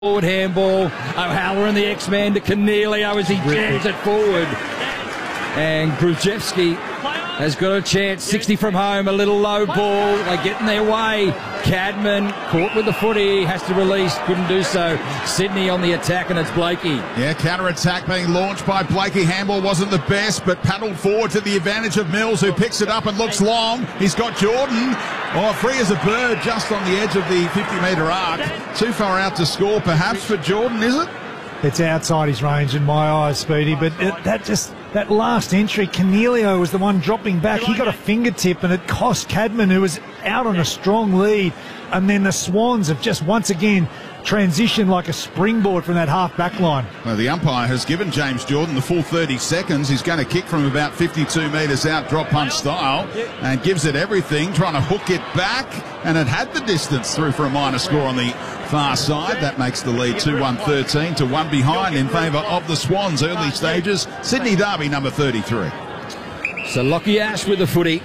Forward handball. O'Halloran, the X-Man, to Cornelio as he jams it forward. And Gruszewski has got a chance. 60 from home, a little low ball. They get in their way. Cadman caught with the footy, has to release, couldn't do so. Sydney on the attack, and it's Blakey. Yeah, counter-attack being launched by Blakey. Handball wasn't the best, but paddled forward to the advantage of Mills, who picks it up and looks long. He's got Jordan. Oh, free as a bird, just on the edge of the 50-metre arc. Too far out to score, perhaps, for Jordan, is it? It's outside his range in my eyes, Speedy, but that last entry, Cornelio was the one dropping back. He got a fingertip and it cost Cadman, who was out on a strong lead. And then the Swans have just once again transitioned like a springboard from that half-back line. Well, the umpire has given James Jordan the full 30 seconds. He's going to kick from about 52 metres out, drop punch style, and gives it everything, trying to hook it back. And it had the distance through for a minor score on the far side. That makes the lead 2-1-13 to one behind in favour of the Swans. Early stages, Sydney Derby, number 33. So Lockie Ash with the footy.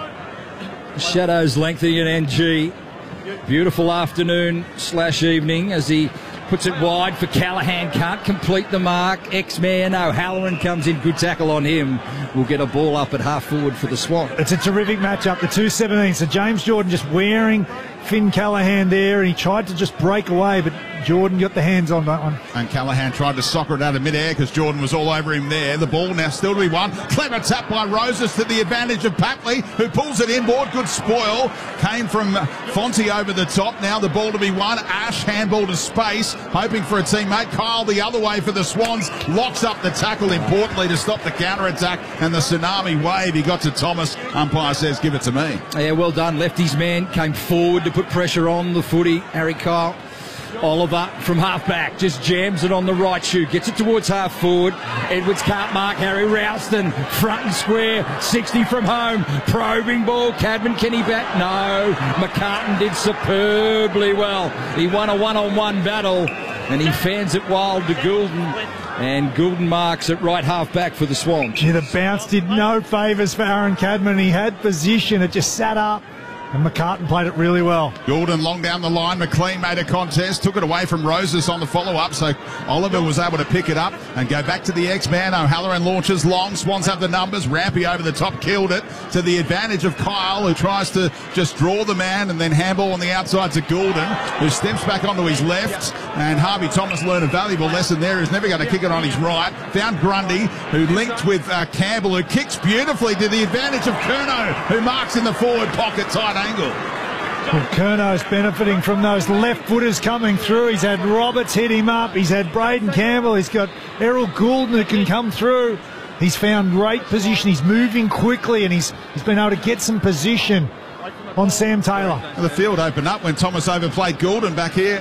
Shadows lengthening at NG. Beautiful afternoon/evening as he puts it wide for Callaghan. Can't complete the mark. X-Man O'Halloran comes in. Good tackle on him. We'll get a ball up at half forward for the Swan. It's a terrific matchup, the 2-17. So James Jordan just wearing Finn Callaghan there, and he tried to just break away, but Jordan got the hands on that one. And Callaghan tried to soccer it out of mid-air because Jordan was all over him there. The ball now still to be won. Clever tap by Roses to the advantage of Papley, who pulls it inboard. Good spoil. Came from Fonte over the top. Now the ball to be won. Ash handball to space, hoping for a teammate. Kyle the other way for the Swans. Locks up the tackle importantly to stop the counter-attack and the tsunami wave. He got to Thomas. Umpire says, give it to me. Yeah, well done. Lefty's man came forward to put pressure on the footy. Harry Kyle. Oliver from half-back just jams it on the right shoe, gets it towards half-forward. Edwards can't mark Harry Ralston, front and square, 60 from home, probing ball. Cadman, can he bat? No. McCartan did superbly well. He won a one-on-one battle, and he fans it wild to Goulden. And Goulden marks at right half-back for the Swans. Yeah, the bounce did no favours for Aaron Cadman. He had position, it just sat up. And McCartan played it really well. Goulden long down the line. McLean made a contest, took it away from Roses on the follow-up, so Oliver was able to pick it up and go back to the X-Man. O'Halloran launches long. Swans have the numbers. Rampy over the top killed it to the advantage of Kyle, who tries to just draw the man, and then handball on the outside to Goulden, who steps back onto his left. And Harvey Thomas learned a valuable lesson there. He's never going to kick it on his right. Found Grundy, who linked with Campbell, who kicks beautifully to the advantage of Curnow, who marks in the forward pocket tight angle. Well, Curno's benefiting from those left footers coming through. He's had Roberts hit him up. He's had Braden Campbell. He's got Errol Goulden who can come through. He's found great position. He's moving quickly, and he's been able to get some position on Sam Taylor. The field opened up when Thomas overplayed Goulden back here.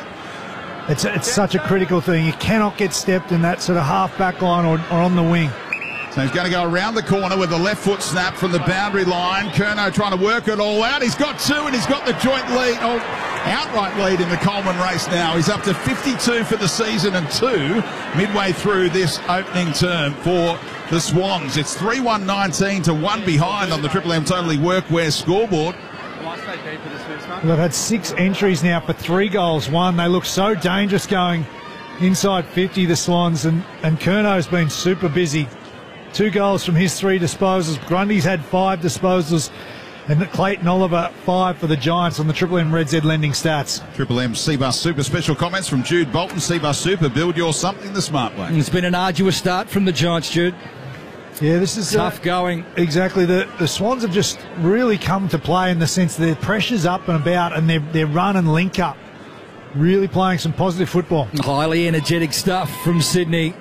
It's such a critical thing. You cannot get stepped in that sort of half-back line or on the wing. So he's going to go around the corner with the left foot snap from the boundary line. Curnow trying to work it all out. He's got two, and he's got the joint lead, outright lead in the Coleman race now. He's up to 52 for the season and 2 midway through this opening term for the Swans. It's 3-1-19 to 1 behind on the Triple M Totally Workwear scoreboard. They've had 6 entries now for 3 goals. They look so dangerous going inside 50, the Swans, and Curnow's been super busy. 2 goals from his 3 disposals. Grundy's had 5 disposals, and Clayton Oliver 5 for the Giants on the Triple M Red Z lending stats. Triple M Cbus Super special comments from Jude Bolton. Cbus Super, build your something the smart way. It's been an arduous start from the Giants, Jude. Yeah, this is tough going. Exactly. The Swans have just really come to play in the sense that their pressure's up and about, and their run and link up. Really playing some positive football. Highly energetic stuff from Sydney.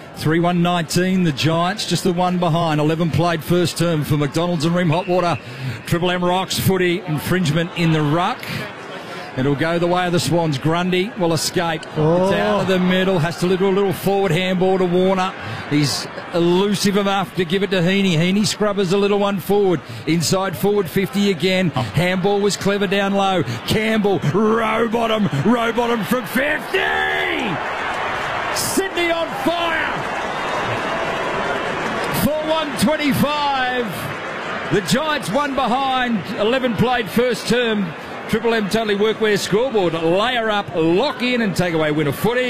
3-1-19, the Giants, just the one behind. 11 played first term for McDonald's and Ream Hotwater. Triple M Rocks footy, infringement in the ruck. It'll go the way of the Swans. Grundy will escape. Oh. It's out of the middle, has to do a little forward handball to Warner. He's elusive enough to give it to Heaney. Heaney scrubbers a little one forward. Inside forward 50 again. Handball was clever down low. Campbell, row bottom from 50! Sydney on fire! 4-1-25. The Giants one behind. 11 played first term. Triple M Totally Workwear scoreboard. Layer up, lock in, and take away winner footy.